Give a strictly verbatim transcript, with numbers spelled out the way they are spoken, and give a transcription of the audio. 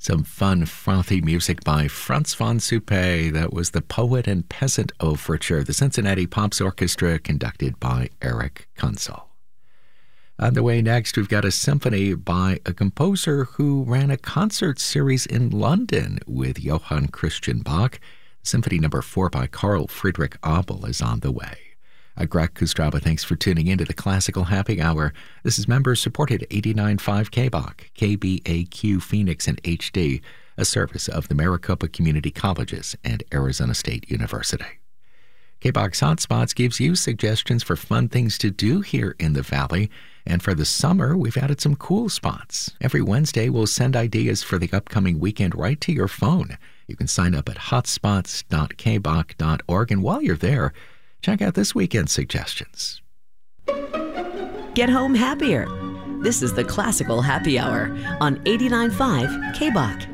Some fun, frothy music by Franz von Suppé. That was the Poet and Peasant Overture, the Cincinnati Pops Orchestra, conducted by Eric Kunzel. On the way next, we've got a symphony by a composer who ran a concert series in London with Johann Christian Bach. Symphony number four by Carl Friedrich Abel is on the way. Uh, Greg Kustraba, thanks for tuning in to the Classical Happy Hour. This is member-supported eighty-nine point five K B A Q, K B A Q Phoenix and H D, a service of the Maricopa Community Colleges and Arizona State University. K B A Q's Hotspots gives you suggestions for fun things to do here in the Valley. And for the summer, we've added some cool spots. Every Wednesday, we'll send ideas for the upcoming weekend right to your phone. You can sign up at hotspots dot k b a q dot org. And while you're there, check out this weekend's suggestions. Get home happier. This is the Classical Happy Hour on eighty-nine point five K B A Q.